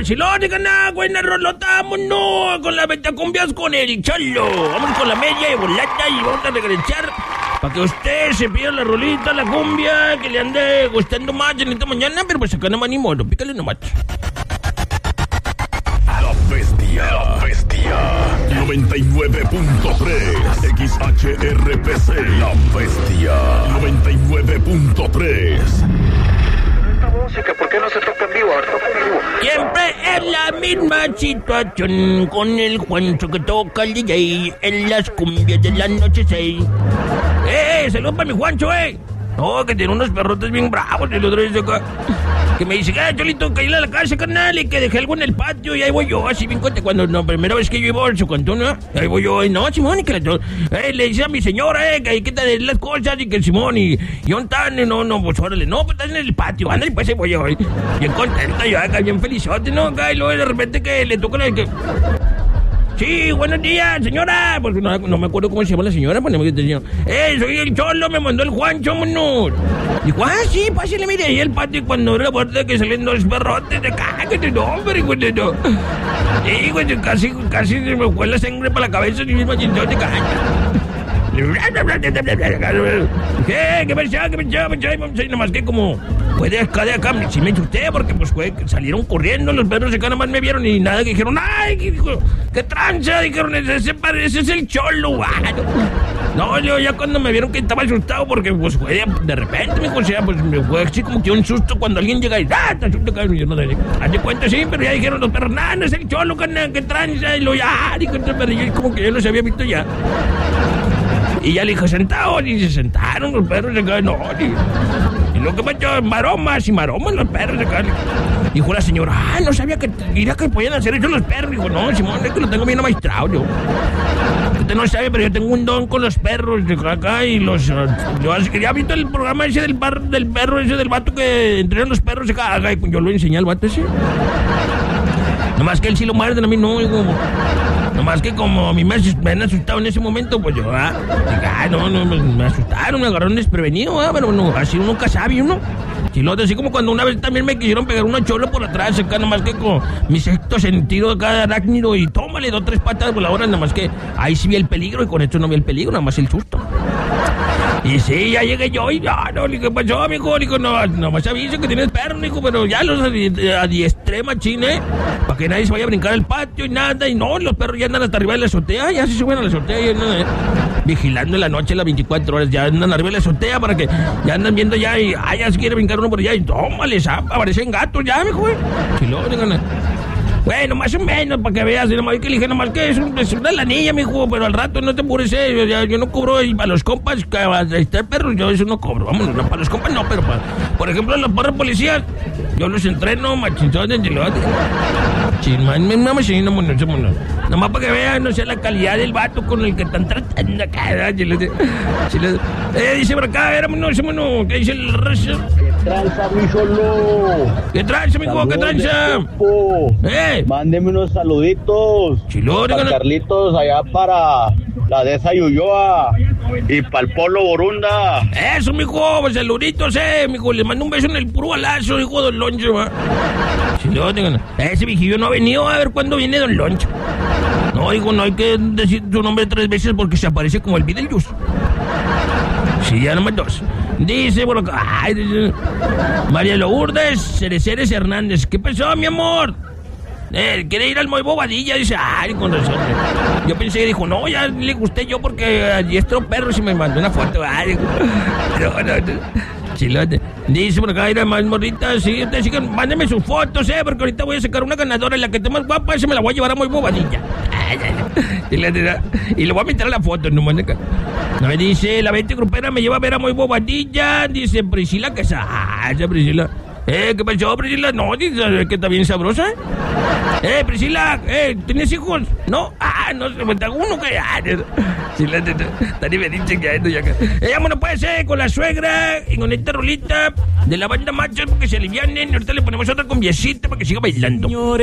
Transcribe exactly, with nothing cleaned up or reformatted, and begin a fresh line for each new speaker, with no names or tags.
chilote, cana, buena rolota, vámonos con las Ventacumbias con el Cholo. Vamos con la media y volata y vamos a regresar para que usted se pida la rolita, la cumbia, que le ande gustando más en esta mañana, pero pues acá no más ni modo, pícale nomás.
La bestia, la bestia. noventa y nueve punto tres X H R P C. La bestia. noventa y nueve punto tres.
¿Por qué no se toca en vivo? Toca en vivo.
Siempre es la misma situación con el Juancho que toca el D J en las cumbias de la noche seis. ¡Eh! ¡Saludos para mi Juancho, eh! No, que tiene unos perrotes bien bravos el otro día acá. Que me dice, ah, Cholito, que ir a la casa, carnal, y que dejé algo en el patio, y ahí voy yo, así bien cuenta, cuando la primera vez que yo iba al su cantón, ¿no? Ahí voy yo, y no, Simón, y que la, eh, le dice a mi señora, eh, que hay que tener las cosas, y que el Simón, y, y ¿dónde están? Y no, no, pues órale, no, pues están en el patio, ándale, pues ahí voy yo, y bien contento, yo acá, bien felizote, ¿no? Acá, y luego de repente que le toca la que... Sí, buenos días, señora. Porque no, no me acuerdo cómo se llama la señora. Ponemos atención. Eh, soy el Cholo, me mandó el Juancho, vámonos. Dijo, ah, sí, pásale, mire, ahí el patio cuando abre la puerta que salen dos perrotes de cállate, no, hombre, güey, no. Sí, güey, casi, casi se me fue la sangre para la cabeza y mismo chinchón de caña. ¿Qué? ¿Qué pensaba? ¿Qué pensaba? ¿Pensaba? Nomás que como fue de acá, de acá, sí me asusté porque pues fue, salieron corriendo los perros de acá, nomás me vieron y nada, que dijeron, ¡ay! ¿Qué, dijo, ¿qué tranza? Dijeron, ese, ese es el Cholo, bueno. No, yo ya cuando me vieron que estaba asustado porque pues fue de, de repente, me o sea, pues me fue así como que un susto cuando alguien llega y ¡ah! Te asusta, cabrón. Yo no sé, hazte cuenta, sí, pero ya dijeron los perros, ¡nah, no es el Cholo, carnal, qué tranza! Y lo ya, dijo, pero yo como que yo los había visto ya. Y ya le dije, sentados, y se sentaron los perros de acá, no, y, y lo que me echó, maromas y maromas los perros de acá. Dijo la señora, ah, no sabía que, mira que podían hacer eso los perros. Dijo, no, Simón, es que lo tengo bien amaestrado yo. Usted no sabe, pero yo tengo un don con los perros de acá y los... Uh, yo, ¿ya ha visto el programa ese del, bar, del perro, ese del vato que entrenan los perros de acá? Yo lo enseñé al vato ese. Nomás que él sí lo muerden, a mí no, digo... Nomás que como a mí me, me han asustado en ese momento, pues yo, ah, ah no, no, me, me asustaron, me agarraron desprevenido, ah, pero no, así uno nunca sabe, uno. Chilote, así como cuando una vez también me quisieron pegar una chola por atrás, acá nomás que con mi sexto sentido acá de arácnido y tómale dos, tres patas por la hora, nomás que ahí sí vi el peligro y con esto no vi el peligro, nada más el susto. Y sí, ya llegué yo y ya, no, ¿qué pasó, amigo? Digo, no, nomás aviso que tienes perro, dijo, pero ya los adiestré, machín, ¿eh? Para que nadie se vaya a brincar al patio y nada, y no, los perros ya andan hasta arriba de la azotea, ya se suben a la azotea y andan, ¿eh? Vigilando en la noche las veinticuatro horas, ya andan arriba de la azotea para que ya andan viendo ya y, ah, ya se quiere brincar uno por allá y tómale, zapa, aparecen gatos ya, mijo, ¿eh? Si lo digan, bueno, más o menos, para que veas, nomás que le dije, nomás que es, un, es una lanilla, mijo, pero al rato no te apures, eh, yo, yo no cobro, y para los compas, que a este perro, yo eso no cobro, vámonos, no, para los compas no, pero para, por ejemplo, los perros policías, yo los entreno, machinzones, de chilote, chisman, me machino, mono, mono, nomás para que vean, no sé, la calidad del vato con el que están tratando acá, chilote, chilote, eh, dice por acá, era mono, mono, ¿qué dice el resto?
¿Qué tranza, mi Cholo?
¿Qué tranza, mijo? ¿Qué tranza? Eh.
Mándeme unos saluditos.
Chilote,
para Carlitos allá para la de esa Yuyoa y para el Polo Borunda.
Eso, mijo, pues saluditos, eh, mijo, le mando un beso en el puro balazo, hijo, don Loncho, va. Chilote, ese viejillo no ha venido, a ver cuándo viene don Loncho. No, hijo, no hay que decir su nombre tres veces porque se aparece como el Beetlejuice. Sí, ya nomás dos. Dice por acá, ay, dice, María Lourdes Cereceres Hernández. ¿Qué pasó, mi amor? Eh, quiere ir al Muy Bobadilla, dice, ay, con razón. Yo pensé que dijo, no, ya le gusté yo porque adiestro perros y me mandó una foto. Ay, no, no, no. Chilote. Dice por acá, era más morrita, sí, ustedes sigan, mándenme sus fotos, eh, porque ahorita voy a sacar una ganadora, la que esté más guapa, esa me la voy a llevar a Muy Bobadilla. Ay, ay, ay. Chilote, y le voy a meter a la foto, no manda acá. No me dice, la veinte grupera me lleva a ver a Muy Bobadilla, dice Priscila Casas. Ah, esa Priscila. Eh, ¿qué pasó, Priscila? No, dice que está bien sabrosa. Eh, Priscila, eh, ¿tienes hijos? No, ah, no, se me tengo uno que... Ah, sí, la está ni me dice que ya acá. Eh, vámonos pues, eh, con la suegra y con esta rolita de la banda macho porque se alivianen. Ahorita le ponemos otra cumbiecita para que siga bailando.